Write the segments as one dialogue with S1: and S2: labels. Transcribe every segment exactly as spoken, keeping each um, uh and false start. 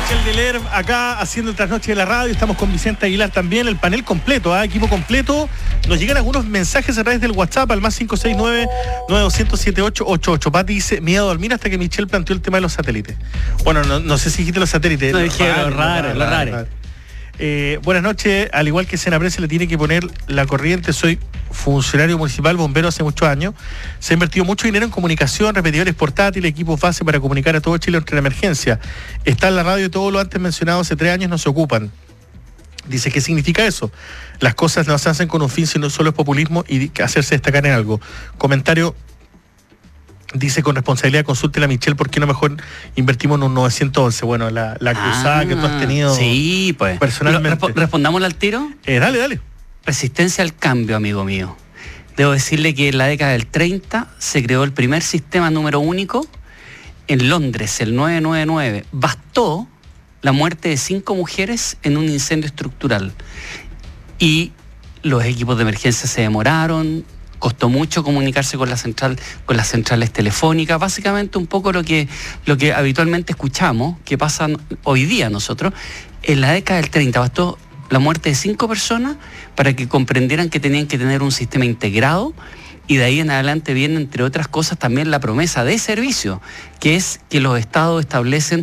S1: Michel Deler acá haciendo el trasnoche de la radio. Estamos con Vicente Aguilar también, el panel completo, ¿eh? Equipo completo. Nos llegan algunos mensajes a través del WhatsApp al más cinco seis nueve, nueve dos cero siete ocho ocho ocho. Pati dice, me iba a dormir hasta que Michel planteó el tema de los satélites. Bueno, no, no sé si dijiste los satélites.
S2: No, dije lo raro, lo raro.
S1: Eh, buenas noches, al igual que Senapred se le tiene que poner la corriente. Soy funcionario municipal, bombero hace muchos años. Se ha invertido mucho dinero en comunicación, repetidores portátiles, equipos base para comunicar a todo Chile entre la emergencia. Está en la radio y todo lo antes mencionado hace tres años no se ocupan. Dice, ¿qué significa eso? Las cosas no se hacen con un fin, sino solo es populismo y hacerse destacar en algo. Comentario. Dice, con responsabilidad, consúltela a Michelle, ¿por qué no mejor invertimos en un novecientos once? Bueno, la, la cruzada ah, que tú has tenido
S2: sí, pues.
S1: personalmente.
S2: Resp- ¿Respondámosle al tiro?
S1: Eh, dale, dale.
S2: Resistencia al cambio, amigo mío. Debo decirle que en la década del treinta se creó el primer sistema número único en Londres, el nueve nueve nueve. Bastó la muerte de cinco mujeres en un incendio estructural. Y los equipos de emergencia se demoraron. Costó mucho comunicarse con la central, con las centrales telefónicas, básicamente un poco lo que, lo que habitualmente escuchamos, que pasa hoy día nosotros. En la década del treinta bastó la muerte de cinco personas para que comprendieran que tenían que tener un sistema integrado, y de ahí en adelante viene, entre otras cosas, también la promesa de servicio, que es que los estados establecen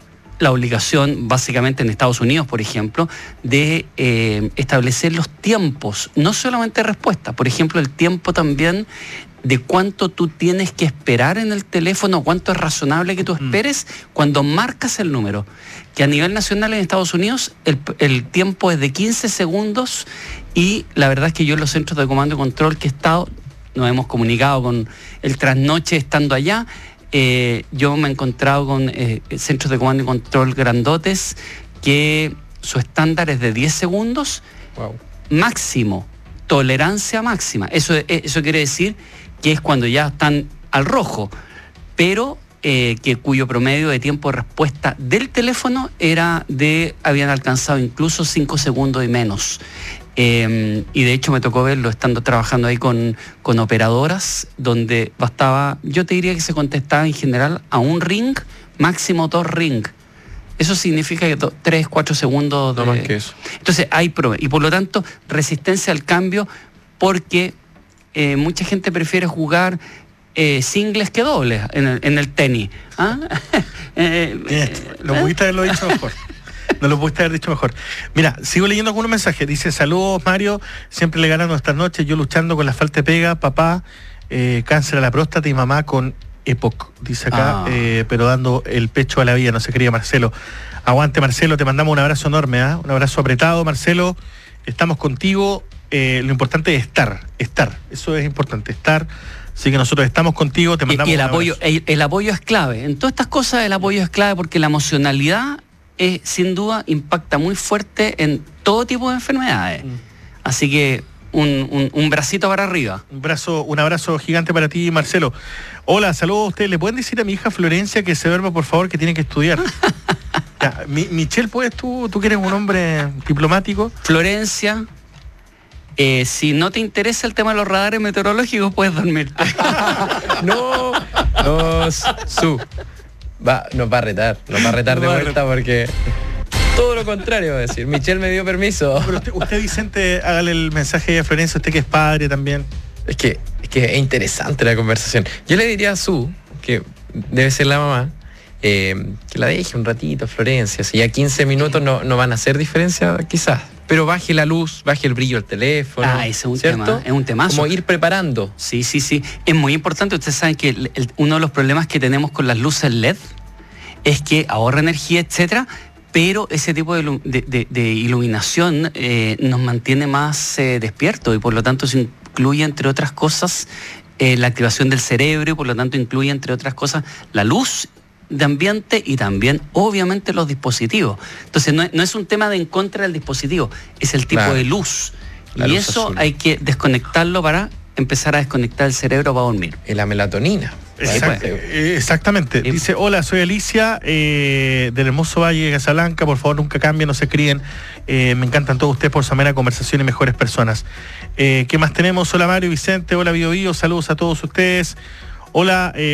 S2: la obligación, básicamente en Estados Unidos, por ejemplo, de eh, establecer los tiempos, no solamente respuesta, por ejemplo, el tiempo también de cuánto tú tienes que esperar en el teléfono, cuánto es razonable que tú esperes cuando marcas el número. Que a nivel nacional en Estados Unidos el, el tiempo es de quince segundos, y la verdad es que yo en los centros de comando y control que he estado, nos hemos comunicado con el trasnoche estando allá. Eh, yo me he encontrado con eh, centros de comando y control grandotes que su estándar es de diez segundos. Wow. Máximo, tolerancia máxima. Eso, eso quiere decir que es cuando ya están al rojo, pero eh, que cuyo promedio de tiempo de respuesta del teléfono era de, habían alcanzado incluso cinco segundos y menos. Eh, y de hecho me tocó verlo estando trabajando ahí con, con operadoras, donde bastaba, yo te diría que se contestaba en general a un ring, máximo dos ring. Eso significa que do, tres, cuatro segundos de...
S3: No más que eso.
S2: Entonces hay pruebas, y por lo tanto resistencia al cambio, porque eh, mucha gente prefiere jugar eh, singles que dobles en el, en el tenis. ¿Ah? eh,
S1: eh, lo pudiste haberlo dicho mejor. No lo pudiste haber dicho mejor. Mira, sigo leyendo algunos mensajes. Dice, saludos Mario, siempre le ganan nuestras noches, yo luchando con la falta de pega, papá, eh, cáncer a la próstata y mamá con E P O C, dice acá, ah. eh, pero dando el pecho a la vida, no se quería Marcelo. Aguante Marcelo, te mandamos un abrazo enorme, ¿eh? Un abrazo apretado, Marcelo, estamos contigo, eh, lo importante es estar, estar, eso es importante, estar. Así que nosotros estamos contigo, te mandamos
S2: y, y el
S1: un
S2: apoyo, el, el apoyo es clave. En todas estas cosas el apoyo es clave, porque la emocionalidad Eh, sin duda impacta muy fuerte en todo tipo de enfermedades. Mm. Así que un, un, un bracito para arriba.
S1: Un brazo, un abrazo gigante para ti, Marcelo. Hola, saludos a ustedes. ¿Le pueden decir a mi hija Florencia que se duerma, por favor, que tiene que estudiar? Ya, mi, Michelle, ¿puedes tú, tú que eres un hombre diplomático?
S2: Florencia, eh, si no te interesa el tema de los radares meteorológicos, puedes dormirte.
S3: no, no, su... Va, nos va a retar, nos va a retar de vuelta, porque todo lo contrario va a decir. Michelle me dio permiso.
S1: Pero usted, usted, Vicente, hágale el mensaje a Florencia, usted que es padre también.
S3: Es que, es que es interesante la conversación. Yo le diría a Su, que debe ser la mamá, eh, que la deje un ratito, Florencia. Si ya quince minutos no, no van a hacer diferencia, quizás. Pero baje la luz, baje el brillo del teléfono.
S2: Ah, ese es un
S3: ¿cierto?
S2: tema, es un temazo.
S3: Como ir preparando.
S2: Sí, sí, sí. Es muy importante. Ustedes saben que el, el, uno de los problemas que tenemos con las luces L E D es que ahorra energía, etcétera, pero ese tipo de, de, de, de iluminación eh, nos mantiene más eh, despiertos, y por lo tanto se incluye, entre otras cosas, eh, la activación del cerebro, y por lo tanto incluye, entre otras cosas, la luz de ambiente y también, obviamente, los dispositivos. Entonces, no es, no es un tema de en contra del dispositivo, es el tipo claro. de luz. La y luz eso azul. Hay que desconectarlo para empezar a desconectar el cerebro para dormir.
S3: Y la melatonina.
S1: Exact, exactamente. Sí. Dice, hola, soy Alicia, eh, del hermoso Valle de Casablanca, por favor nunca cambien, no se críen. Eh, me encantan todos ustedes por su amena conversación y mejores personas. Eh, ¿Qué más tenemos? Hola Mario, Vicente, hola Bio Bio, saludos a todos ustedes. Hola, eh,